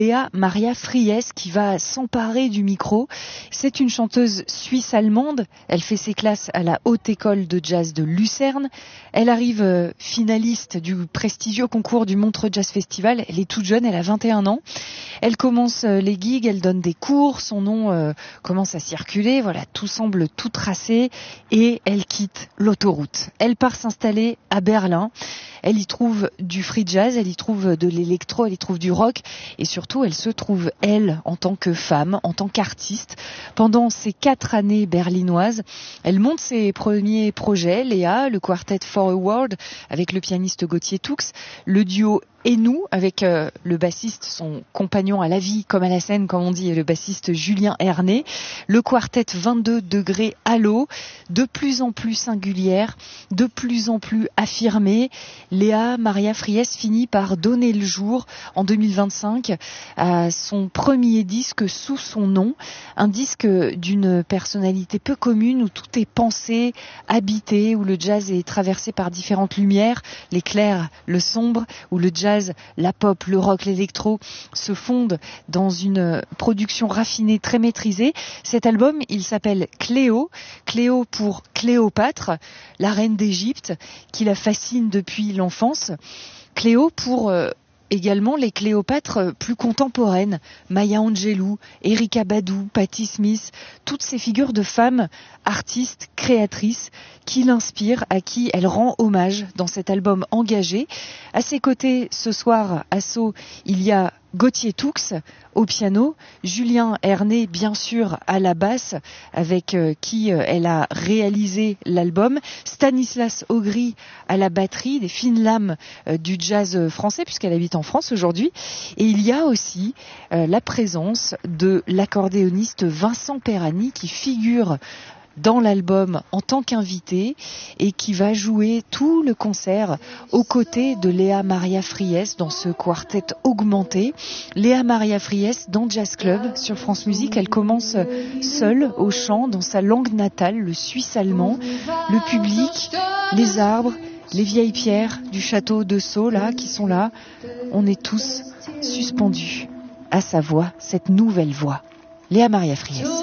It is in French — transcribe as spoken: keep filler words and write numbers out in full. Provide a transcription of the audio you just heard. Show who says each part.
Speaker 1: Léa Maria Fries qui va s'emparer du micro. C'est une chanteuse suisse-allemande. Elle fait ses classes à la Haute École de Jazz de Lucerne. Elle arrive euh, finaliste du prestigieux concours du Montreux Jazz Festival. Elle est toute jeune, elle a vingt et un ans. Elle commence euh, les gigs, elle donne des cours, son nom euh, commence à circuler. Voilà, tout semble tout tracé et elle quitte l'autoroute. Elle part s'installer à Berlin. Elle y trouve du free jazz, elle y trouve de l'électro, elle y trouve du rock et surtout elle se trouve elle en tant que femme, en tant qu'artiste. Pendant ces quatre années berlinoises, elle monte ses premiers projets, Léa, le quartet For a World avec le pianiste Gauthier Toux, le duo Et nous, avec euh, le bassiste, son compagnon à la vie comme à la scène, comme on dit, le bassiste Julien Ernest, le quartet vingt-deux degrés à l'eau, de plus en plus singulière, de plus en plus affirmée. Léa Maria Fries finit par donner le jour en deux mille vingt-cinq à son premier disque sous son nom, un disque d'une personnalité peu commune où tout est pensé, habité, où le jazz est traversé par différentes lumières, l'éclair, le sombre, où le jazz, la pop, le rock, l'électro se fondent dans une production raffinée, très maîtrisée. Cet album, il s'appelle Cléo. Cléo pour Cléopâtre, la reine d'Égypte, qui la fascine depuis l'enfance. Cléo pour euh, également les Cléopâtres plus contemporaines, Maya Angelou, Erykah Badu, Patti Smith, toutes ces figures de femmes artistes, créatrices, qui l'inspirent, à qui elle rend hommage dans cet album engagé. À ses côtés, ce soir, à Sceaux, il y a Gauthier Toux au piano, Julien Ernest bien sûr à la basse avec euh, qui euh, elle a réalisé l'album, Stanislas Augry à la batterie, des fines lames euh, du jazz français puisqu'elle habite en France aujourd'hui, et il y a aussi euh, la présence de l'accordéoniste Vincent Perani qui figure dans l'album en tant qu'invité et qui va jouer tout le concert aux côtés de Léa Maria Fries dans ce quartet augmenté. Léa Maria Fries dans Jazz Club sur France Musique, elle commence seule au chant dans sa langue natale, le suisse-allemand. Le public, les arbres, les vieilles pierres du château de Sceaux là, qui sont là, on est tous suspendus à sa voix, cette nouvelle voix. Léa Maria Fries.